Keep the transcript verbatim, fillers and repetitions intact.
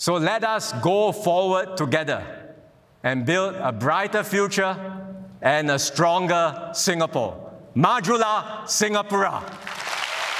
So let us go forward together and build a brighter future and a stronger Singapore. Maju lah, Singapura!